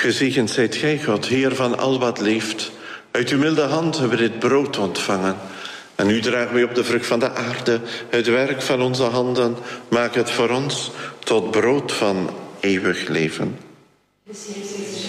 Gezegend zijt gij, God, Heer van al wat leeft. Uit uw milde hand hebben we dit brood ontvangen. En nu dragen wij op de vrucht van de aarde het werk van onze handen. Maak het voor ons tot brood van eeuwig leven.